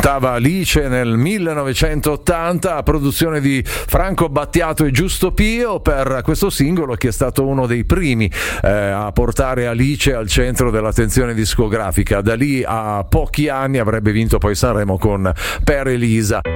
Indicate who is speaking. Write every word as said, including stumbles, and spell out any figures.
Speaker 1: cantava Alice nel millenovecentottanta, produzione di Franco Battiato e Giusto Pio, per questo singolo che è stato uno dei primi eh, a portare Alice al centro dell'attenzione discografica. Da lì a pochi anni avrebbe vinto poi Sanremo con Per Elisa.